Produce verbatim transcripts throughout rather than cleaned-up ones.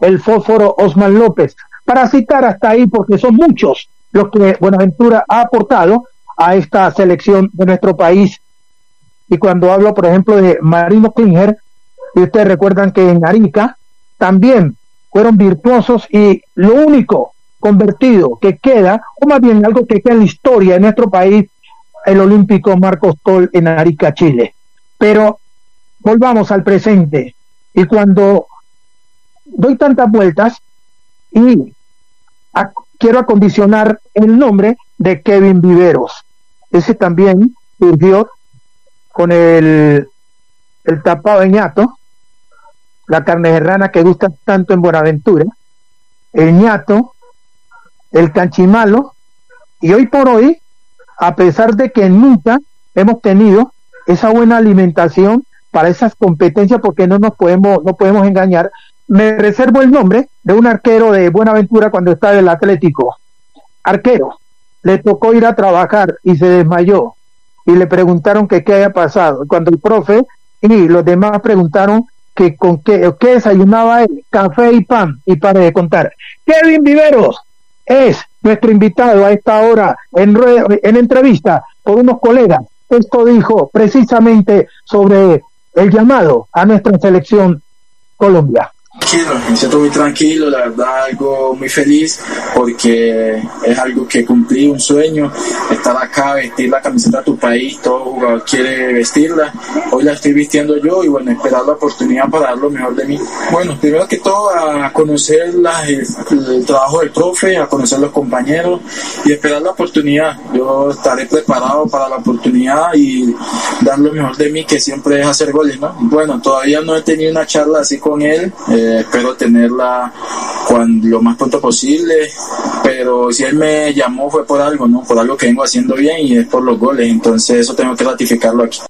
el Fósforo Osman López, para citar hasta ahí, porque son muchos los que Buenaventura ha aportado a esta selección de nuestro país. Y cuando hablo, por ejemplo, de Marino Klinger, y ustedes recuerdan que en Arica también fueron virtuosos, y lo único convertido que queda, o más bien algo que queda en la historia de nuestro país, el olímpico Marcos Tol en Arica, Chile. Pero volvamos al presente, y cuando doy tantas vueltas y a, quiero acondicionar el nombre de Kevin Viveros, ese también surgió con el, el tapado de ñato, la carne serrana que gusta tanto en Buenaventura, el ñato, el canchimalo, y hoy por hoy, a pesar de que nunca hemos tenido esa buena alimentación para esas competencias, porque no nos podemos, no podemos engañar, me reservo el nombre de un arquero de Buenaventura cuando estaba en el Atlético. Arquero, le tocó ir a trabajar y se desmayó, y le preguntaron que qué había pasado. Cuando el profe y los demás preguntaron que con qué, qué desayunaba él, café y pan, y para de contar. Kevin Viveros es nuestro invitado a esta hora en, en entrevista por unos colegas. Esto dijo precisamente sobre el llamado a nuestra selección Colombia. Tranquilo, me siento muy tranquilo, la verdad algo muy feliz porque es algo que cumplí, un sueño, estar acá, vestir la camiseta de tu país, todo jugador quiere vestirla, hoy la estoy vistiendo yo y bueno, esperar la oportunidad para dar lo mejor de mí. Bueno, primero que todo a conocer la, el, el trabajo del profe, a conocer los compañeros y esperar la oportunidad. Yo estaré preparado para la oportunidad y dar lo mejor de mí, que siempre es hacer goles, ¿no? Bueno, todavía no he tenido una charla así con él, eh, Eh, espero tenerla cuando, lo más pronto posible, pero si él me llamó fue por algo, ¿no? Por algo que vengo haciendo bien y es por los goles, entonces eso tengo que ratificarlo aquí.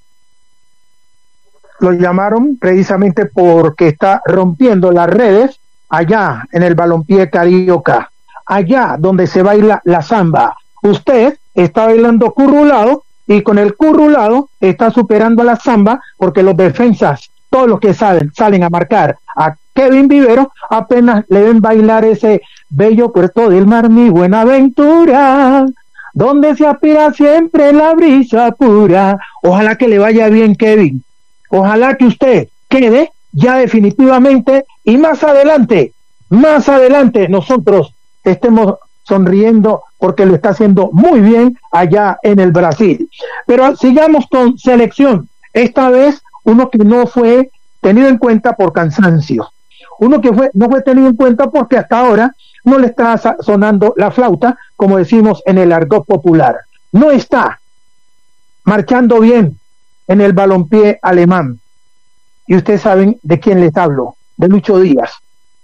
Lo llamaron precisamente porque está rompiendo las redes allá en el balompié carioca, allá donde se baila la samba. Usted está bailando currulado y con el currulado está superando a la samba, porque los defensas, todos los que saben, salen a marcar a Kevin Vivero, apenas le ven bailar ese bello Puerto del Mar, mi Buenaventura, donde se aspira siempre la brisa pura. Ojalá que le vaya bien, Kevin. Ojalá que usted quede ya definitivamente, y más adelante, más adelante nosotros estemos sonriendo porque lo está haciendo muy bien allá en el Brasil. Pero sigamos con selección. Esta vez uno que no fue tenido en cuenta por cansancio, uno que fue no fue tenido en cuenta porque hasta ahora no le está sonando la flauta, como decimos en el argot popular, no está marchando bien en el balompié alemán, y ustedes saben de quién les hablo, de Lucho Díaz.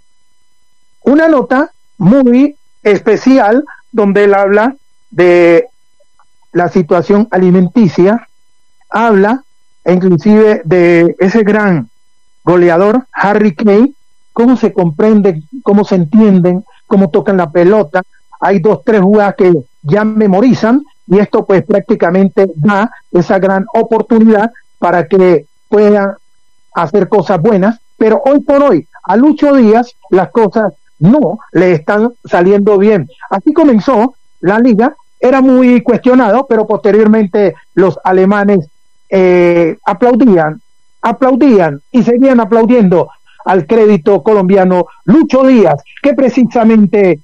Una nota muy especial donde él habla de la situación alimenticia, habla inclusive de ese gran goleador Harry Kane, cómo se comprenden, cómo se entienden, cómo tocan la pelota. Hay dos, tres jugadas que ya memorizan, y esto pues prácticamente da esa gran oportunidad para que puedan hacer cosas buenas. Pero hoy por hoy a Lucho Díaz las cosas no le están saliendo bien. Así comenzó la liga, era muy cuestionado, pero posteriormente los alemanes eh, aplaudían, aplaudían y seguían aplaudiendo al crédito colombiano Lucho Díaz, que precisamente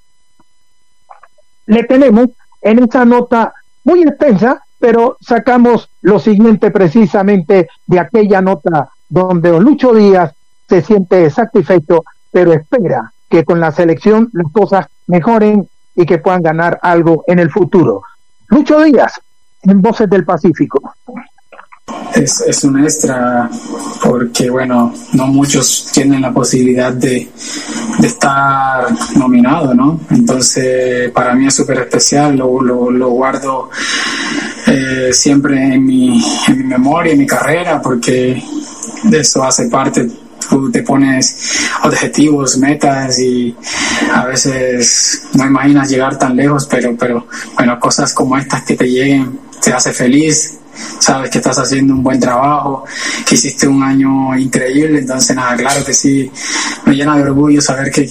le tenemos en esta nota muy extensa, pero sacamos lo siguiente precisamente de aquella nota donde don Lucho Díaz se siente satisfecho, pero espera que con la selección las cosas mejoren y que puedan ganar algo en el futuro. Lucho Díaz, en Voces del Pacífico. Es, es un extra porque, bueno, no muchos tienen la posibilidad de, de estar nominado, ¿no? Entonces, para mí es súper especial, lo, lo, lo guardo eh, siempre en mi, en mi memoria, en mi carrera, porque de eso hace parte. Tú te pones objetivos, metas y a veces no imaginas llegar tan lejos, pero, pero bueno, cosas como estas que te lleguen te hace feliz, sabes que estás haciendo un buen trabajo, que hiciste un año increíble, entonces nada, claro que sí, me llena de orgullo saber que,